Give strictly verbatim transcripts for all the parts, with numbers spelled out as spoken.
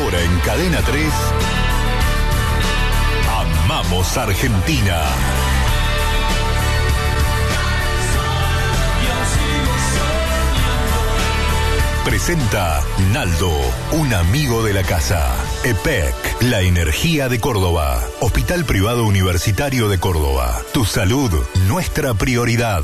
Ahora en Cadena tres, Amamos Argentina. Presenta Naldo, un amigo de la casa. E P E C, la energía de Córdoba. Hospital Privado Universitario de Córdoba. Tu salud, nuestra prioridad.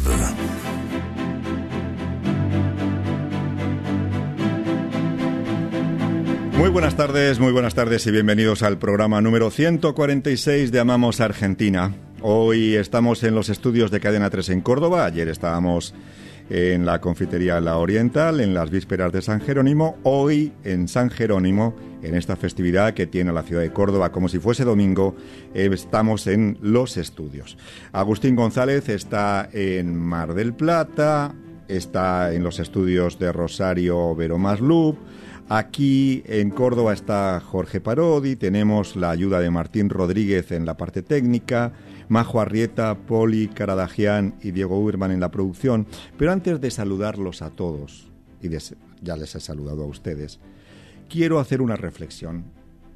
Muy buenas tardes, muy buenas tardes y bienvenidos al programa número ciento cuarenta y seis de Amamos Argentina. Hoy estamos en los estudios de Cadena tres en Córdoba. Ayer estábamos en la confitería La Oriental, en las vísperas de San Jerónimo. Hoy en San Jerónimo, en esta festividad que tiene la ciudad de Córdoba como si fuese domingo, eh, estamos en los estudios. Agustín González está en Mar del Plata, está en los estudios de Rosario Veromaslup. Aquí en Córdoba está Jorge Parodi, tenemos la ayuda de Martín Rodríguez en la parte técnica, Majo Arrieta, Poli Caradagian y Diego Uberman en la producción. Pero antes de saludarlos a todos, y de, ya les he saludado a ustedes, quiero hacer una reflexión,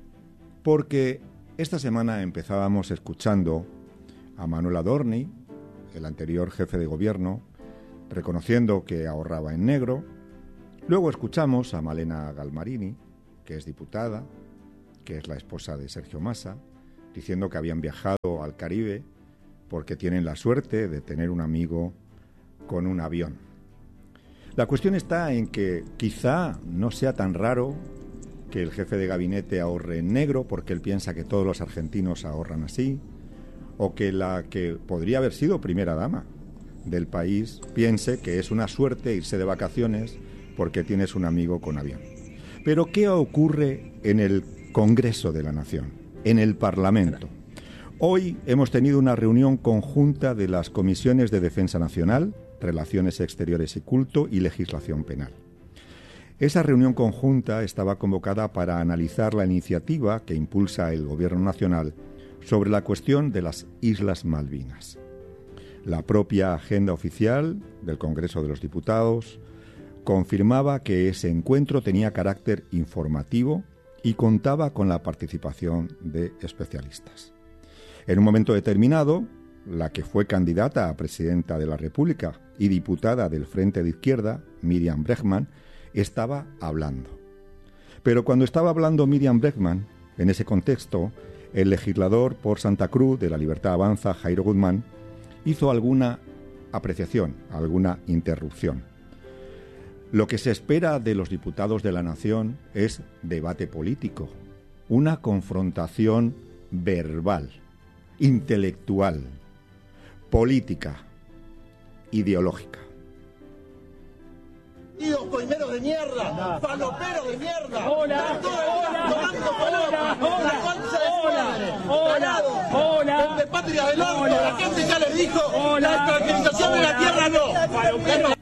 porque esta semana empezábamos escuchando a Manuel Adorni, el anterior jefe de gobierno, reconociendo que ahorraba en negro. Luego escuchamos a Malena Galmarini, que es diputada, que es la esposa de Sergio Massa, diciendo que habían viajado al Caribe porque tienen la suerte de tener un amigo con un avión. La cuestión está en que quizá no sea tan raro que el jefe de gabinete ahorre en negro porque él piensa que todos los argentinos ahorran así, o que la que podría haber sido primera dama del país piense que es una suerte irse de vacaciones porque tienes un amigo con avión. Pero ¿qué ocurre en el Congreso de la Nación, en el Parlamento? Hoy hemos tenido una reunión conjunta de las comisiones de Defensa Nacional, Relaciones Exteriores y Culto y Legislación Penal. Esa reunión conjunta estaba convocada para analizar la iniciativa que impulsa el Gobierno Nacional sobre la cuestión de las Islas Malvinas. La propia agenda oficial del Congreso de los Diputados confirmaba que ese encuentro tenía carácter informativo y contaba con la participación de especialistas. En un momento determinado, la que fue candidata a presidenta de la República y diputada del Frente de Izquierda, Miriam Bregman, estaba hablando. Pero cuando estaba hablando Miriam Bregman, en ese contexto, el legislador por Santa Cruz de La Libertad Avanza, Jairo Guzmán, hizo alguna apreciación, alguna interrupción. Lo que se espera de los diputados de la Nación es debate político, una confrontación verbal, intelectual, política, ideológica. ¡Tíos coimeros de mierda! ¡Faloperos de mierda! ¡Hola! ¡Hola! ¡Tomando ¡Hola! ¡La concha de su madre! ¡Hola! ¡Hola! ¡De patria del orto! ¡La gente ya les dijo! ¡Hola! ¡La extranjerización de la tierra no!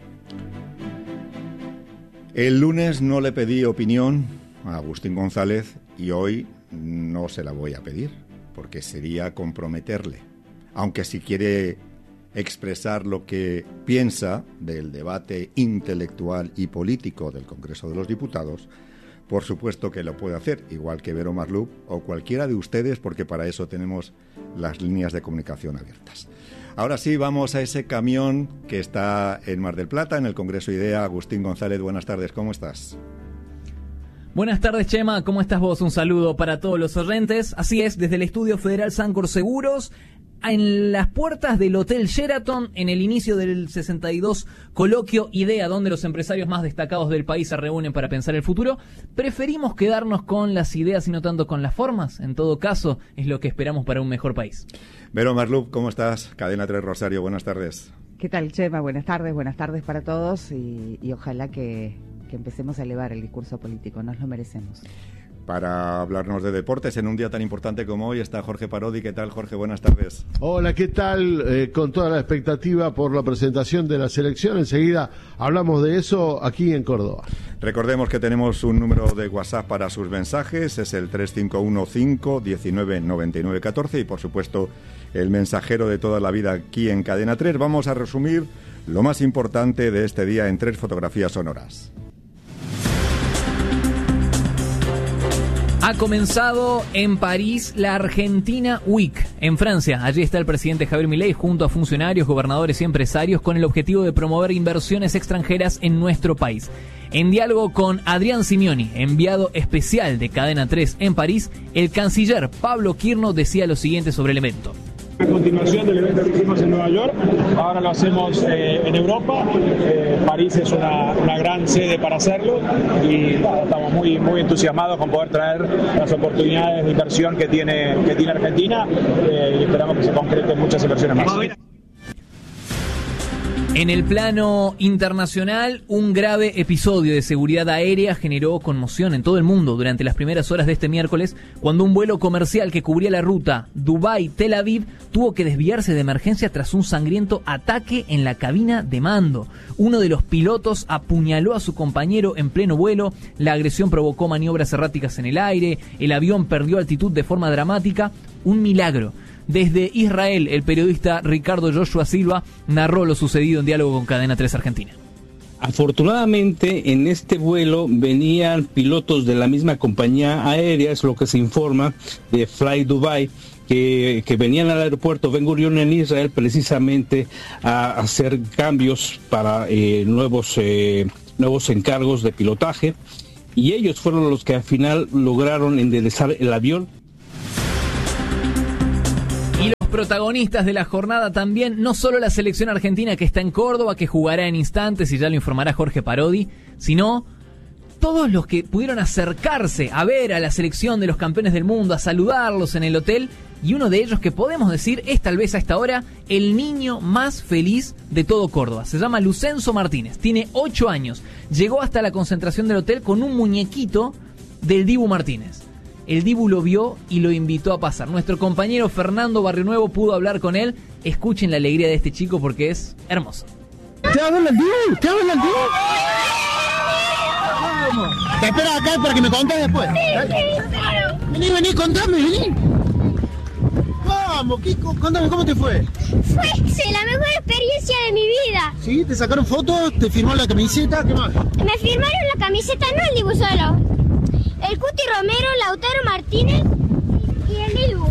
El lunes no le pedí opinión a Agustín González y hoy no se la voy a pedir, porque sería comprometerle. Aunque si quiere expresar lo que piensa del debate intelectual y político del Congreso de los Diputados, por supuesto que lo puede hacer, igual que Veromaslup o cualquiera de ustedes, porque para eso tenemos las líneas de comunicación abiertas. Ahora sí, vamos a ese camión que está en Mar del Plata, en el Congreso IDEA. Agustín González, buenas tardes, ¿cómo estás? Buenas tardes, Chema, ¿cómo estás vos? Un saludo para todos los oyentes. Así es, desde el Estudio Federal Sancor Seguros, en las puertas del Hotel Sheraton, en el inicio del sesenta y dos Coloquio IDEA, donde los empresarios más destacados del país se reúnen para pensar el futuro, preferimos quedarnos con las ideas y no tanto con las formas. En todo caso, es lo que esperamos para un mejor país. Veromaslup, ¿cómo estás? Cadena tres Rosario, buenas tardes. ¿Qué tal, Chema? Buenas tardes, buenas tardes para todos y, y ojalá que, que empecemos a elevar el discurso político, nos lo merecemos. Para hablarnos de deportes en un día tan importante como hoy está Jorge Parodi. ¿Qué tal, Jorge? Buenas tardes. Hola, ¿qué tal? Eh, con toda la expectativa por la presentación de la selección. Enseguida hablamos de eso aquí en Córdoba. Recordemos que tenemos un número de WhatsApp para sus mensajes. Es el tres cinco uno cinco uno nueve nueve nueve uno cuatro y, por supuesto, el mensajero de toda la vida aquí en Cadena tres. Vamos a resumir lo más importante de este día en tres fotografías sonoras. Ha comenzado en París la Argentina Week, en Francia. Allí está el presidente Javier Milei junto a funcionarios, gobernadores y empresarios con el objetivo de promover inversiones extranjeras en nuestro país. En diálogo con Adrián Simioni, enviado especial de Cadena tres en París, el canciller Pablo Quirno decía lo siguiente sobre el evento. A continuación del evento que hicimos en Nueva York, ahora lo hacemos eh, en Europa. Eh, París es una, una gran sede para hacerlo y bueno, estamos muy, muy entusiasmados con poder traer las oportunidades de inversión que tiene, que tiene Argentina eh, y esperamos que se concreten muchas inversiones más. En el plano internacional, un grave episodio de seguridad aérea generó conmoción en todo el mundo durante las primeras horas de este miércoles, cuando un vuelo comercial que cubría la ruta Dubái-Tel Aviv tuvo que desviarse de emergencia tras un sangriento ataque en la cabina de mando. Uno de los pilotos apuñaló a su compañero en pleno vuelo, la agresión provocó maniobras erráticas en el aire, el avión perdió altitud de forma dramática, un milagro. Desde Israel, el periodista Ricardo Joshua Silva narró lo sucedido en diálogo con Cadena tres Argentina. Afortunadamente, en este vuelo venían pilotos de la misma compañía aérea, es lo que se informa, de Fly Dubai, que, que venían al aeropuerto Ben Gurion en Israel precisamente a hacer cambios para eh, nuevos, eh, nuevos encargos de pilotaje, y ellos fueron los que al final lograron enderezar el avión. Protagonistas de la jornada también, no solo la selección argentina que está en Córdoba, que jugará en instantes y ya lo informará Jorge Parodi, sino todos los que pudieron acercarse a ver a la selección de los campeones del mundo, a saludarlos en el hotel, y uno de ellos que podemos decir es tal vez a esta hora el niño más feliz de todo Córdoba. Se llama Lucenzo Martínez, tiene ocho años, llegó hasta la concentración del hotel con un muñequito del Dibu Martínez. El Dibu lo vio y lo invitó a pasar. Nuestro compañero Fernando Barrionuevo pudo hablar con él. Escuchen la alegría de este chico porque es hermoso. ¡Te habla el Dibu! ¡Te habla el Dibu! Vamos. Te esperas acá para que me contes después. Vení, vení, contame, vení. Vamos, Kiko, contame, ¿cómo te fue? Fue la mejor experiencia de mi vida. ¿Sí? ¿Te sacaron fotos? ¿Te firmó la camiseta? ¿Qué más? Me firmaron la camiseta, no el Dibu solo. El Cuti Romero, Lautaro Martínez y el Dibu.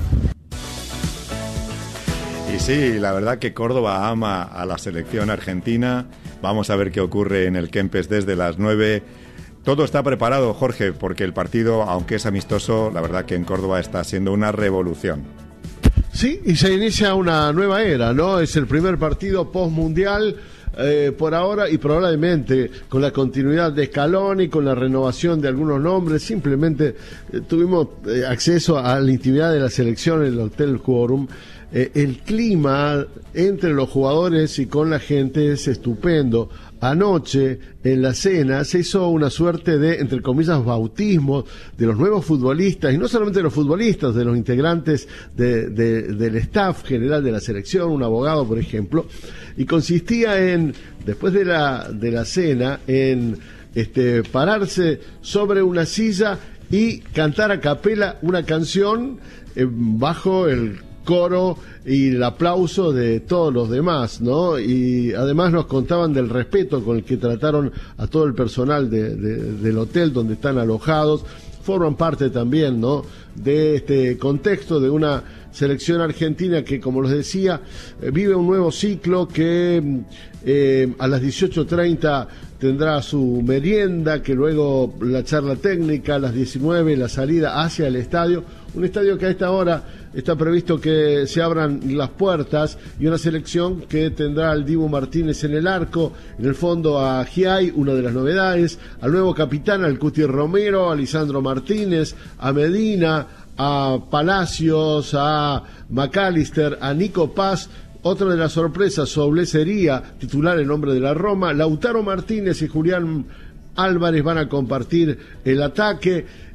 Y sí, la verdad que Córdoba ama a la selección argentina. Vamos a ver qué ocurre en el Kempes desde las nueve. Todo está preparado, Jorge, porque el partido, aunque es amistoso, la verdad que en Córdoba está siendo una revolución. Sí, y se inicia una nueva era, ¿no? Es el primer partido post-mundial. Eh, por ahora y probablemente con la continuidad de Scaloni, con la renovación de algunos nombres, simplemente eh, tuvimos eh, acceso a la intimidad de la selección en el Hotel Quorum. Eh, el clima entre los jugadores y con la gente es estupendo. Anoche, en la cena, se hizo una suerte de, entre comillas, bautismo de los nuevos futbolistas, y no solamente de los futbolistas, de los integrantes de, de, del staff general de la selección, un abogado, por ejemplo, y consistía en, después de la, de la cena, en este, pararse sobre una silla y cantar a capela una canción eh, bajo el coro y el aplauso de todos los demás, ¿no? Y además nos contaban del respeto con el que trataron a todo el personal de, de, del hotel donde están alojados. Forman parte también, ¿no?, de este contexto de una selección argentina que, como les decía, eh, vive un nuevo ciclo que eh, a las dieciocho treinta tendrá su merienda, que luego la charla técnica, a las diecinueve la salida hacia el estadio, un estadio que a esta hora está previsto que se abran las puertas, y una selección que tendrá al Dibu Martínez en el arco, en el fondo a Giai, una de las novedades, al nuevo capitán, al Cuti Romero, a Lisandro Martínez, a Medina, a Palacios, a McAllister, a Nico Paz. Otra de las sorpresas, Soblé sería titular en nombre de la Roma. Lautaro Martínez y Julián Álvarez van a compartir el ataque.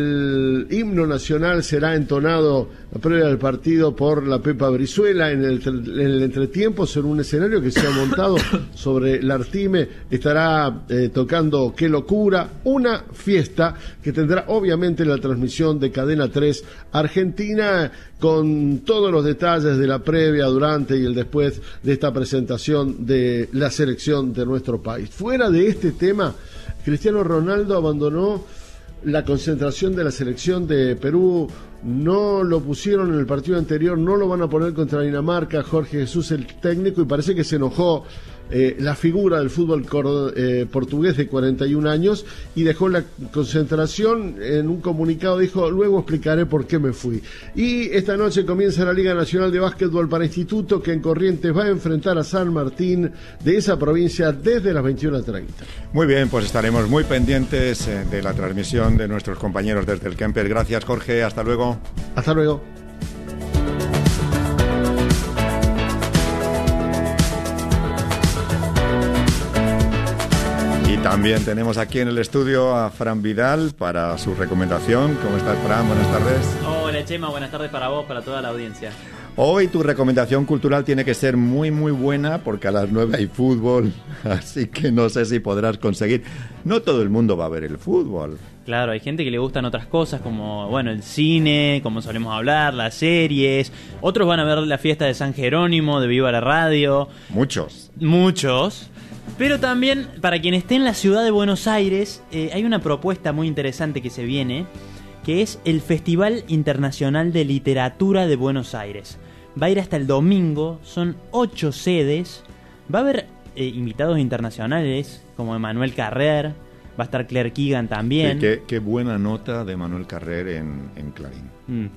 El himno nacional será entonado previa al partido por la Pepa Brizuela. En el, en el entretiempo, sobre un escenario que se ha montado sobre la Artime, estará eh, tocando Qué Locura, una fiesta que tendrá obviamente la transmisión de Cadena tres Argentina, con todos los detalles de la previa, durante y el después de esta presentación de la selección de nuestro país. Fuera de este tema, Cristiano Ronaldo abandonó la concentración de la selección de Perú. No lo pusieron en el partido anterior, no lo van a poner contra Dinamarca. Jorge Jesús, el técnico, y parece que se enojó eh, la figura del fútbol cor- eh, portugués de cuarenta y un años y dejó la concentración. En un comunicado dijo: luego explicaré por qué me fui. Y esta noche comienza la Liga Nacional de Básquetbol para Instituto, que en Corrientes va a enfrentar a San Martín de esa provincia desde las veintiuna treinta. Muy bien, pues estaremos muy pendientes eh, de la transmisión de nuestros compañeros desde el Kemper. Gracias, Jorge, hasta luego. Hasta luego. Y también tenemos aquí en el estudio a Fran Vidal para su recomendación. ¿Cómo estás, Fran? Buenas tardes. Hola, Chema, buenas tardes para vos, para toda la audiencia. Hoy tu recomendación cultural tiene que ser muy muy buena, porque a las nueve hay fútbol, así que no sé si podrás conseguir. No todo el mundo va a ver el fútbol. Claro, hay gente que le gustan otras cosas, como bueno, el cine, como solemos hablar, las series. Otros van a ver la fiesta de San Jerónimo, de Viva la Radio. Muchos. Muchos. Pero también, para quien esté en la ciudad de Buenos Aires, eh, hay una propuesta muy interesante que se viene, que es el Festival Internacional de Literatura de Buenos Aires. Va a ir hasta el domingo, son ocho sedes, va a haber eh, invitados internacionales como Emmanuel Carrer, va a estar Claire Keegan también. Sí, qué, qué buena nota de Emmanuel Carrer en, en Clarín. Mm.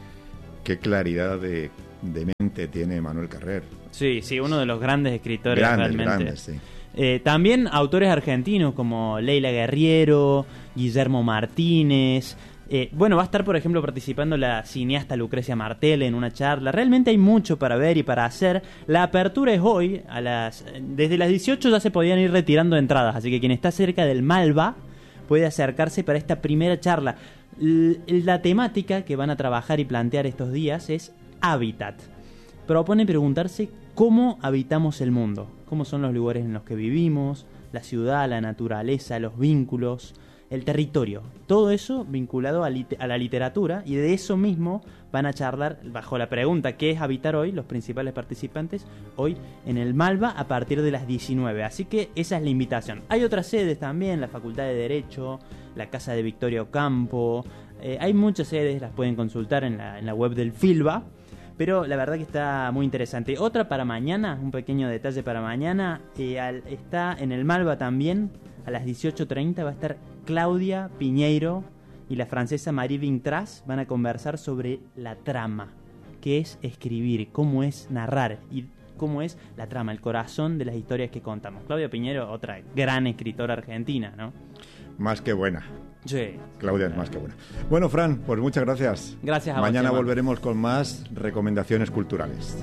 Qué claridad de, de mente tiene Emmanuel Carrer. Sí, sí, uno de los grandes escritores grandes, realmente. Grandes, sí. Eh, también autores argentinos como Leila Guerriero, Guillermo Martínez. Eh, bueno, va a estar, por ejemplo, participando la cineasta Lucrecia Martel en una charla. Realmente hay mucho para ver y para hacer. La apertura es hoy, a las desde las dieciocho ya se podían ir retirando entradas, así que quien está cerca del Malva puede acercarse para esta primera charla. L- la temática que van a trabajar y plantear estos días es hábitat. Propone preguntarse cómo habitamos el mundo, cómo son los lugares en los que vivimos, la ciudad, la naturaleza, los vínculos, el territorio, todo eso vinculado a, lit- a la literatura, y de eso mismo van a charlar bajo la pregunta ¿qué es habitar hoy? Los principales participantes hoy en el Malva a partir de las diecinueve, así que esa es la invitación. Hay otras sedes también, la Facultad de Derecho, la Casa de Victoria Ocampo, eh, hay muchas sedes, las pueden consultar en la, en la web del Filba, pero la verdad que está muy interesante. Otra para mañana, un pequeño detalle para mañana, eh, al, está en el Malva también, a las dieciocho treinta va a estar Claudia Piñeiro y la francesa Marie Vintras, van a conversar sobre la trama, qué es escribir, cómo es narrar y cómo es la trama, el corazón de las historias que contamos. Claudia Piñeiro, otra gran escritora argentina, ¿no? Más que buena. Sí. Claudia es más que buena. Bueno, Fran, pues muchas gracias. Gracias a Mañana vos, volveremos con más recomendaciones culturales.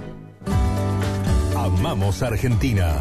Amamos Argentina.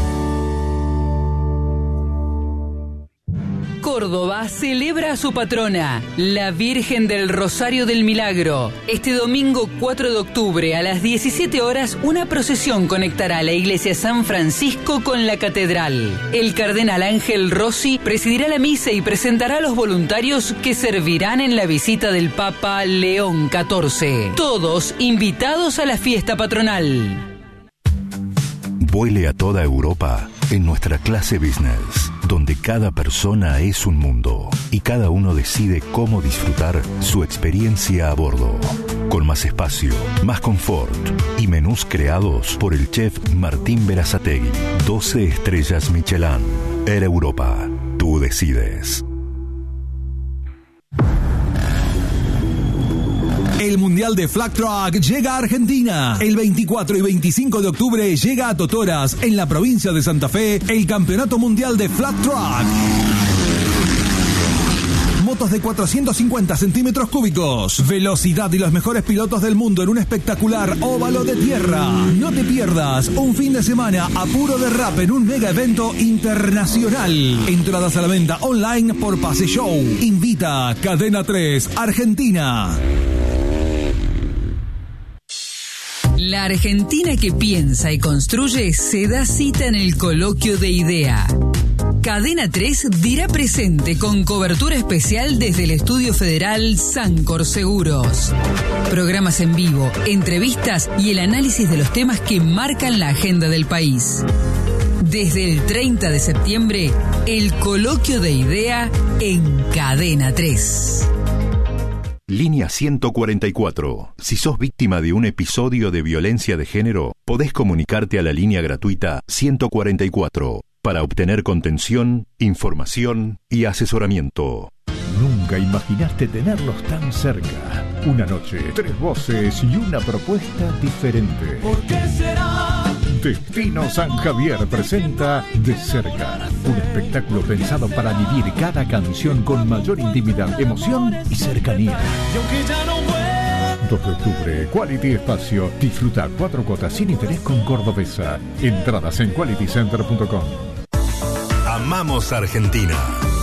Córdoba celebra a su patrona, la Virgen del Rosario del Milagro. Este domingo cuatro de octubre a las diecisiete horas, una procesión conectará la iglesia San Francisco con la catedral. El cardenal Ángel Rossi presidirá la misa y presentará a los voluntarios que servirán en la visita del Papa León catorce. Todos invitados a la fiesta patronal. Vuele a toda Europa en nuestra clase business, donde cada persona es un mundo y cada uno decide cómo disfrutar su experiencia a bordo. Con más espacio, más confort y menús creados por el chef Martín Berazategui. doce estrellas Michelin. Air Europa. Tú decides. El Mundial de Flag Truck llega a Argentina. El veinticuatro y veinticinco de octubre llega a Totoras, en la provincia de Santa Fe, el Campeonato Mundial de Flag Truck. Motos de cuatrocientos cincuenta centímetros cúbicos, velocidad y los mejores pilotos del mundo en un espectacular óvalo de tierra. No te pierdas un fin de semana a puro derrape en un mega evento internacional. Entradas a la venta online por Pase Show. Invita Cadena tres Argentina. La Argentina que piensa y construye se da cita en el coloquio de IDEA. Cadena tres dirá presente con cobertura especial desde el Estudio Federal Sancor Seguros. Programas en vivo, entrevistas y el análisis de los temas que marcan la agenda del país. Desde el treinta de septiembre, el coloquio de idea en Cadena tres. Línea ciento cuarenta y cuatro. Si sos víctima de un episodio de violencia de género, podés comunicarte a la línea gratuita ciento cuarenta y cuatro para obtener contención, información y asesoramiento. Nunca imaginaste tenerlos tan cerca. Una noche, tres voces y una propuesta diferente. ¿Por qué será? Destino San Javier presenta De Cerca, un espectáculo pensado para vivir cada canción con mayor intimidad, emoción y cercanía. Y aunque ya no vuelva. dos de octubre, Quality Espacio. Disfruta cuatro cuotas sin interés con Cordobesa. Entradas en quality center punto com. Amamos Argentina.